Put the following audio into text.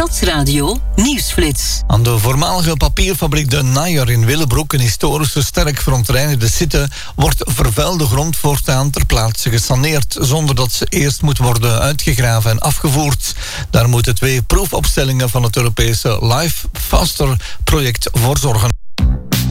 Stadsradio Nieuwsflits. Aan de voormalige papierfabriek De Naaier in Willebroek, een historische sterk verontreinigde site, wordt vervuilde grond voortaan ter plaatse gesaneerd, zonder dat ze eerst moet worden uitgegraven en afgevoerd. Daar moeten 2 proefopstellingen van het Europese Life Faster project voor zorgen.